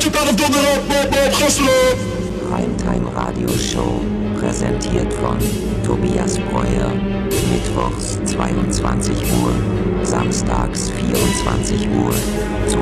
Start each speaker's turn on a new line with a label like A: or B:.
A: Primetime Radio Show, präsentiert von Tobias Breuer. Mittwochs 22 Uhr, samstags 24 Uhr zur